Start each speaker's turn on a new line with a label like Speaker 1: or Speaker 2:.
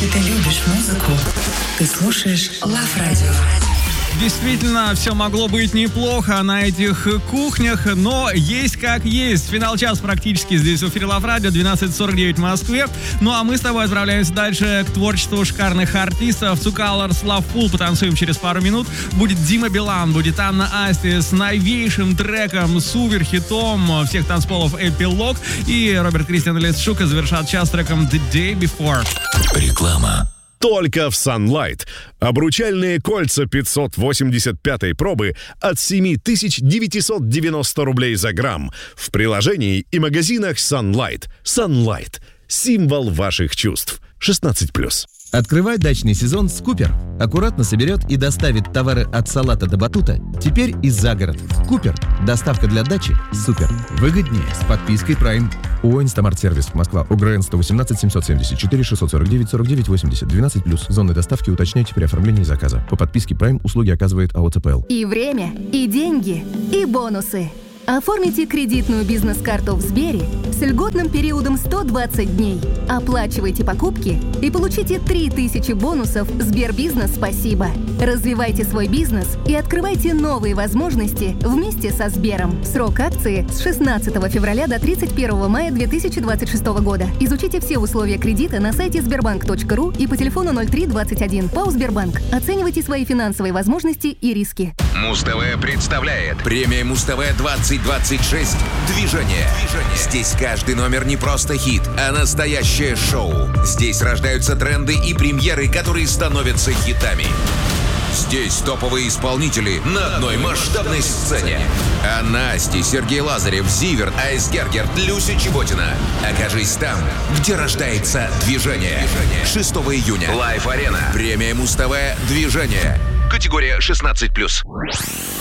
Speaker 1: Если ты любишь музыку, ты слушаешь Love Radio.
Speaker 2: Действительно, все могло быть неплохо на этих кухнях, но есть как есть. Финал час практически здесь в эфире Love Radio, 12:49 в Москве. Ну а мы с тобой отправляемся дальше к творчеству шикарных артистов. Two Colors, Love Pool, потанцуем через пару минут. Будет Дима Билан, будет Анна Асти с новейшим треком, супер-хитом всех танцполов «Эпилог». И Роберт Кристиан и Лес Шука завершат час треком The Day Before.
Speaker 3: Реклама. Только в Sunlight. Обручальные кольца 585-й пробы от 7990 рублей за грамм. В приложении и магазинах Sunlight. Sunlight. Символ ваших чувств. 16+.
Speaker 4: Открывай дачный сезон с Купер. Аккуратно соберет и доставит товары от салата до батута. Теперь и за город. Купер. Доставка для дачи. Супер. Выгоднее с подпиской Prime. ООО «Инстамарт-сервис», Москва, УГРН 118 774 649 49 80, 12+. Зоны доставки уточняйте при оформлении заказа. По подписке Prime услуги оказывает АО ЦПЛ.
Speaker 5: И время, и деньги, и бонусы. Оформите кредитную бизнес-карту в Сбере с льготным периодом 120 дней. Оплачивайте покупки и получите 3000 бонусов «Сбербизнес Спасибо». Развивайте свой бизнес и открывайте новые возможности вместе со Сбером. Срок акции с 16 февраля до 31 мая 2026 года. Изучите все условия кредита на сайте sberbank.ru и по телефону 0321. ПАО «Сбербанк». Оценивайте свои финансовые возможности и риски.
Speaker 6: Муз-ТВ представляет премия Муз-ТВ 2026 «Движение». Здесь каждый номер не просто хит, а настоящее шоу. Здесь рождаются тренды и премьеры, которые становятся хитами. Здесь топовые исполнители на одной масштабной сцене. Анна Асти, Сергей Лазарев, Зиверт, Айс Гергерт, Люся Чеботина. Окажись там, где рождается движение. 6 июня. Лайв-арена. Премия Муз-ТВ «Движение». Категория 16+.